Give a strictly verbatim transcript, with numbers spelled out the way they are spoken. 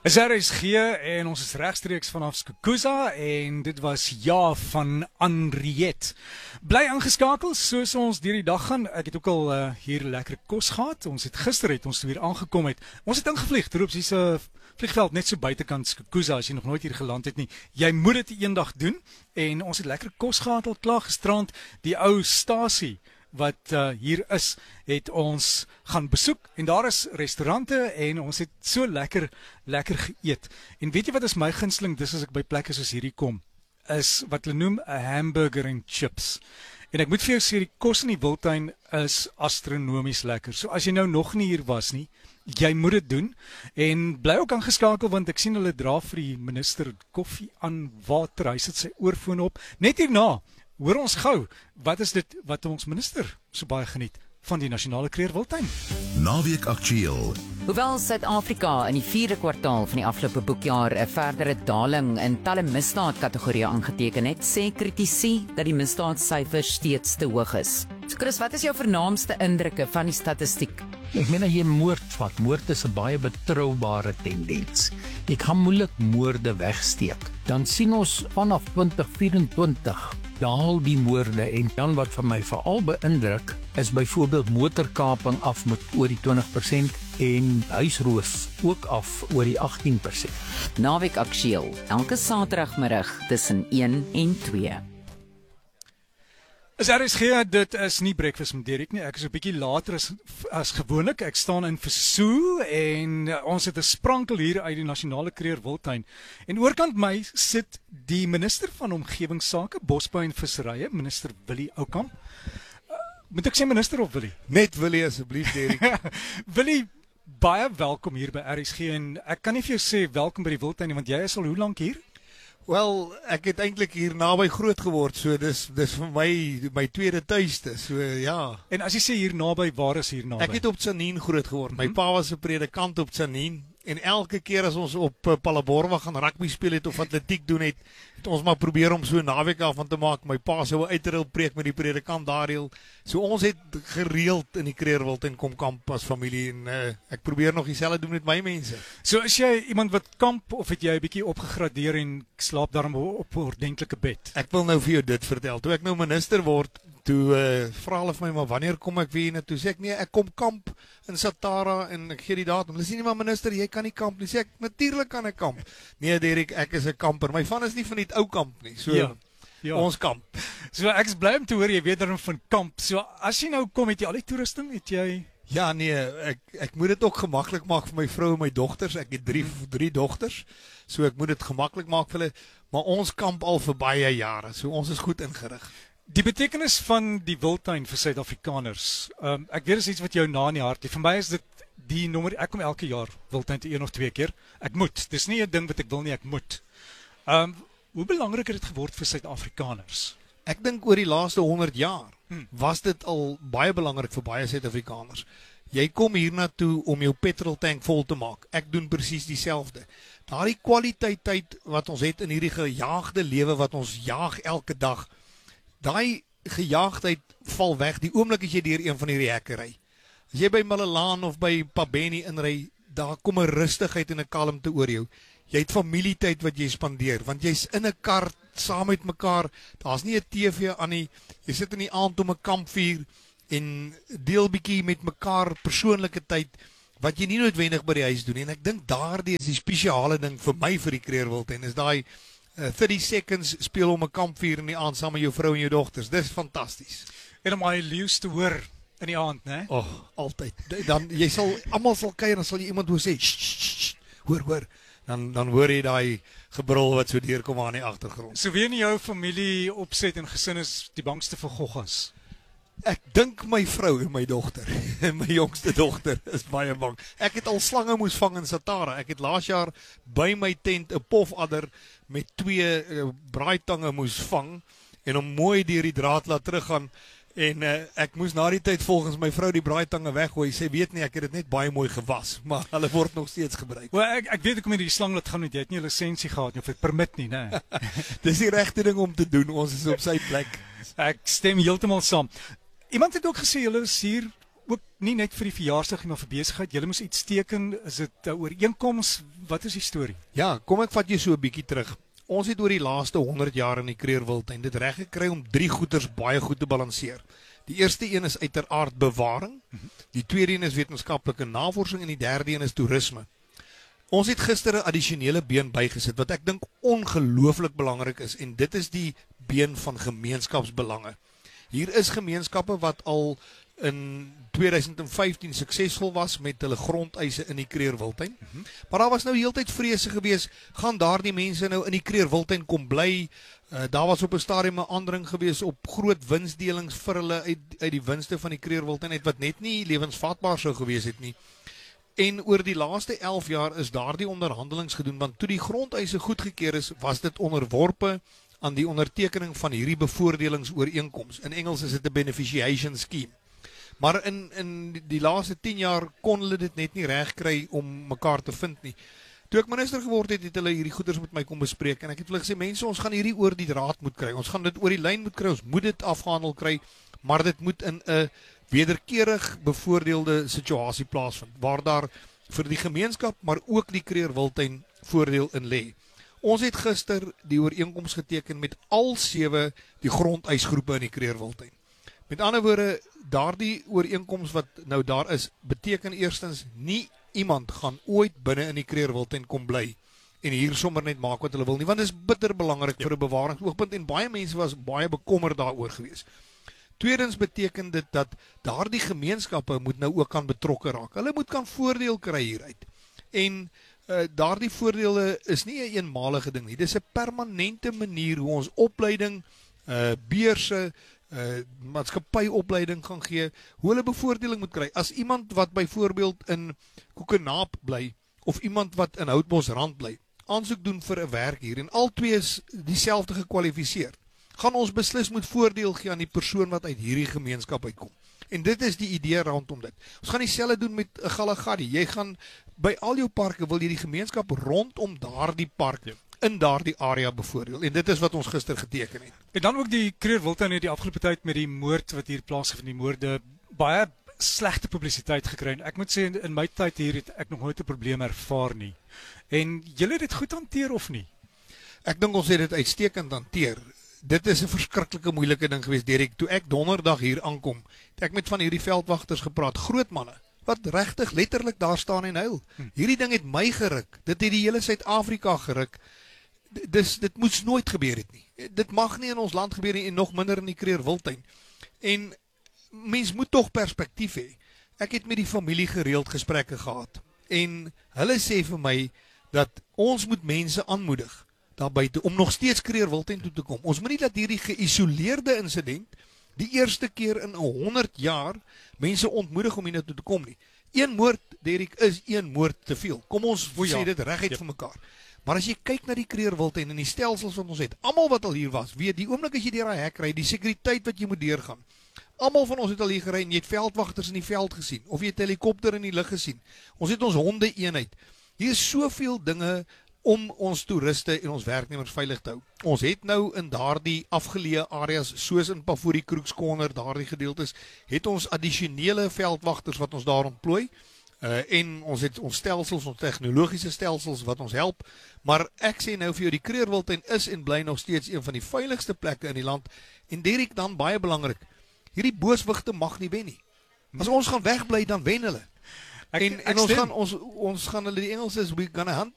Is R S G en ons is regstreeks vanaf Skukuza en dit was Ja van Henriette. Bly ingeskakel soos ons deur die dag gaan. Ek het ook al uh, hier lekker kos gehad. Ons het gister het ons weer aangekom het. Ons het ingevlieg terwyl ons se vliegveld net so buitekant Skukuza as jy nog nooit hier geland het nie. Jy moet dit eendag doen en ons het lekker kos gehad al klaar gisterand. Die ou stasie wat uh, hier is, het ons gaan besoek en daar is restaurante en ons het so lekker, lekker geëet. En weet jy wat is my gunsteling, dis as ek by plekke soos hierdie kom, is wat hulle noem 'n hamburger en chips. En ek moet vir jou sê, die kos in die Wildtuin is astronomies lekker. So as jy nou nog nie hier was nie, jy moet dit doen en bly ook aangeskakel want ek sien hulle dra vir die minister koffie aan water. Hy sit sy oorfoon op. Net hierna hoor ons gou, wat is dit wat ons minister so baie geniet van die Nasionale Kruger Wildtuin? Naweek Aktueel. Hoewel Suid-Afrika in die vierde kwartaal van die afgelope boekjaar 'n verdere daling in talle misdaadkategorieë aangeteken het, sê kritici dat die misdaadsyfers steeds te hoog is. So Chris, wat is jou vernaamste indrukke van die statistiek? Ek meen as jy moord vat, moord is 'n baie betroubare tendens. Jy kan moeilik moorde wegsteek. Dan sien ons vanaf twintig vyf-en-twintig daal die moorde en dan wat vir my veral beïndruk is byvoorbeeld motorkaping af met oor die twintig persent en huisroof ook af oor die agttien persent. Naweek Aktueel, elke Saterdagmiddag tussen een en twee. Is R S G, dit is nie breakfast met Derek nie. Ek is 'n bietjie later as, as gewoonlik. Ek staan in Versoe en uh, ons het 'n sprankel hier uit die Nasionale Kruger Wildtuin. En oorkant my sit die minister van Omgewingsake, Bosbou en Visserye, minister Willie Oukamp. Uh, moet ek sê minister of Willie? Net Willie asseblief, Derek. Willie, baie welkom hier by R S G en ek kan nie vir jou sê welkom by die Wildtuin nie, want jy is al hoe lank hier? Wel, ek het eintlik hier naby groot geword, so dis dis vir my my tweede tuiste. So ja. En as jy sê hier naby, waar is hier naby? Ek het op Tsanin groot geword. My pa was 'n predikant op Tsanin en elke keer as ons op uh, Palaborwa gaan rugby speel het of atletiek doen het, het ons maar probeer om so 'n naweek af van te maak. My pa sou 'n uitreil preek met die predikant daarheel. So ons het gereeld in die Kruger Wildtuin kom kamp as familie en uh, ek probeer nog dieselfde doen met my mense. So is jy iemand wat kamp of het jy 'n bietjie opgegradeer en slaap daarom op 'n ordentlike bed? Ek wil nou vir jou dit vertel. Toe ek nou minister word, toe uh, vra hulle vir my, maar wanneer kom ek weer na toe? Sê ek nee, ek kom kamp in Satara en ek gee die datum. Hulle sê nie, maar minister, jy kan nie kamp nie. Sê ek, natuurlik kan ek kamp. Nee, Derek, ek is 'n kamper. My van is nie van die ou kamp nie. So Ja. Ja. ons kamp. So ek is bly om te hoor jy weet daarom van kamp. So as jy nou kom, het jy al die toerusting? Het jy Ja, nee, ek ek moet dit ook gemaklik maak vir my vrou en my dogters. Ek het drie drie dogters. So ek moet dit gemaklik maak vir hulle, maar ons kamp al vir baie jare. So ons is goed ingerig. die betekenis van die Wildtuin vir Suid-Afrikaners? Um, ek weet dit is iets wat jou na in die hart lê. Vir my is dit die nommer, ek kom elke jaar Wildtuin toe een of twee keer. Ek moet. Dis nie 'n ding wat ek wil nie, ek moet. Um, hoe belangrik het dit geword vir Suid-Afrikaners? Ek dink oor die laaste honderd jaar Hmm. was dit al baie belangrik vir baie Suid-Afrikaners. Jy kom hiernatoe om jou petroltank vol te maak. Ek doen presies dieselfde. Daardie kwaliteit tyd wat ons het in hierdie gejaagde lewe wat ons jaag elke dag, daai gejaagdheid val weg die oomblik as jy deur een van hierdie hekke ry. As jy by Malelaan of by Pabeni inry, daar kom 'n rustigheid en 'n kalmte oor jou. Jy het familietyd wat jy spandeer, want jy's in 'n kar saam met mekaar. Daar's nie 'n T V aan nie. Jy sit in die aand om 'n kampvuur en deel bietjie met mekaar persoonlike tyd wat jy nie noodwendig by die huis doen nie. En ek dink daardie is die spesiale ding vir my vir die Kruger Wildtuin, is daai uh, thirty seconds speel om 'n kampvuur in die aand saam met jou vrou en jou dogters. Dis fantasties. En om my leeu's te hoor in die aand, né? Oh, altyd. Dan jy sal almal sal kuier en sal jy iemand hoor sê, "Sst, sst, sst, hoor, hoor." Dan dan hoor jy daai gebrul wat so deurkom aan die agtergrond. So wie in jou familie opset en gesin is die bangste vir goggas? Ek dink my vrou en my dogter, en my jongste dogter is baie bang. Ek het al slange moes vang in Satara. Ek het laas jaar by my tent 'n pofadder met twee uh, braaitange moes vang en hom mooi deur die draad laat teruggaan. En uh, ek moes na die tyd volgens my vrou die braaitange weggooi. Sy weet nie, ek het dit net baie mooi gewas, maar hulle word nog steeds gebruik. Wel, ek ek weet ek kom hierdie slang laat gaan, want jy het nie 'n lisensie gehad nie of 'n permit nie, né? Dis die regte ding om te doen. Ons is op sy plek. Ek stem heeltemal saam. Iemand het ook gesê julle is hier ook nie net vir die verjaarsdag nie, maar vir besigheid. Julle moes iets teken, is dit 'n ooreenkoms? Wat is die storie? Ja, kom ek vat jou so 'n bietjie terug. Ons het oor die laaste honderd jaar in die Kreerwiltuin dit reg gekry om drie goeters baie goed te balanseer. Die eerste een is uiteraard bewaring, die tweede een is wetenskaplike navorsing en die derde een is toerisme. Ons het gister 'n addisionele been bygesit wat ek dink ongelooflik belangrik is en dit is die been van gemeenskapsbelange. Hier is gemeenskappe wat al in tweeduisend vyftien suksesvol was met hulle grondeise in die Kreerwiltuin. Mm-hmm. Maar daar was nou heeltyd vrese gewees, gaan daardie mense nou in die Kreerwiltuin kom bly? Uh, daar was op 'n stadium 'n aandring gewees op groot winsdelings vir hulle uit uit die winste van die Kreerwiltuin uit wat net nie lewensvatbaar sou gewees het nie. En oor die laaste elf jaar is daardie onderhandelings gedoen want toe die grondeise goedgekeur is, was dit onderworpe aan die ondertekening van hierdie bevoordelingsooreenkoms. In Engels is dit 'n beneficiation scheme. Maar in in die laaste tien jaar kon hulle dit net nie reg kry om mekaar te vind nie. Toe ek minister geword het, het hulle hierdie goeders met my kom bespreek en ek het vir hulle gesê, mense, ons gaan hierdie oor die draad moet kry. Ons gaan dit oor die lyn moet kry. Ons moet dit afgehandel kry, maar dit moet in 'n wederkerig bevoordeelde situasie plaasvind waar daar vir die gemeenskap maar ook die Kreerwiltuin voordeel in lê. Ons het gister die ooreenkoms geteken met al sewe die grondeisgroepe in die Kreerwiltuin. Met ander woorde, daardie ooreenkoms wat nou daar is, beteken eerstens nie iemand gaan ooit binne in die Kreerwiltuin kom bly en hier sommer net maak wat hulle wil nie, want dit is bitter belangrik ja. vir 'n bewaringsoogpunt en baie mense was baie bekommerd daaroor gewees. Tweedens beteken dit dat daardie gemeenskappe moet nou ook kan betrokke raak. Hulle moet kan voordeel kry hieruit. En uh, daardie voordele is nie 'n eenmalige ding nie. Dis 'n permanente manier hoe ons opleiding, uh, beurse, uh, maatskappyopleiding gaan gee, hoe hulle bevoordeling moet kry. As iemand wat byvoorbeeld in Koekenaap bly of iemand wat in Houtbosrand bly, aansoek doen vir 'n werk hier en al twee is dieselfde gekwalifiseer, gaan ons beslis moet voordeel gee aan die persoon wat uit hierdie gemeenskap uitkom. En dit is die idee rondom dit. Ons gaan dieselfde doen met 'n Galagadi. Jy gaan by al jou parke wil jy die gemeenskap rondom daardie park ja. in daardie area bevoordeel. En dit is wat ons gister geteken het. En dan ook die Kreerwiltuin het die afgelope tyd met die moord wat hier plaasgevind, die moorde, baie slegte publisiteit gekry. Ek moet sê in my tyd hier het ek nog nooit 'n probleem ervaar nie. En julle het dit goed hanteer of nie? Ek dink ons het dit uitstekend hanteer. Dit is 'n verskriklike moeilike ding gewees, Derek. Toe ek donderdag hier aankom, het ek met van hierdie veldwagters gepraat, groot manne, wat regtig letterlik daar staan en huil. Hierdie ding het my geruk. Dit het die hele Suid-Afrika geruk. Dis dit moes nooit gebeur het nie. Dit mag nie in ons land gebeur nie en nog minder in die Kreerwiltuin. En mens moet tog perspektief hê. Ek het met die familie gereeld gesprekke gehad en hulle sê vir my dat ons moet mense aanmoedig daar buite om nog steeds Kreerwiltuin toe te kom. Ons moet nie dat hierdie geïsoleerde insident die eerste keer in honderd jaar mense ontmoedig om hier toe te kom nie. Een moord, Derek, is een moord te veel. Kom ons ja. sê dit reguit ja. vir mekaar. Maar as jy kyk na die Kreerwiltuin en die stelsels wat ons het, almal wat al hier was, weet die oomblik as jy deur daai hek ry, die sekuriteit wat jy moet deurgaan. Almal van ons het al hier gery en jy het veldwagters in die veld gesien of jy het 'n helikopter in die lug gesien. Ons het ons honde eenheid. Hier is soveel dinge om ons toeriste en ons werknemers veilig te hou. Ons het nou in daardie afgeleë areas soos in Pafuri Kroekskorner, daardie gedeeltes, het ons addisionele veldwagters wat ons daar ontplooi. Uh, en ons het ons stelsels, ons tegnologiese stelsels wat ons help. Maar ek sê nou vir jou, die Kreerwiltuin is en bly nog steeds een van die veiligste plekke in die land. En Derek, dan baie belangrik, hierdie booswigte mag nie wen nie. As ons gaan wegbly, dan wen hulle. Ek, en en ons gaan ons ons gaan hulle die Engels is we gonna hunt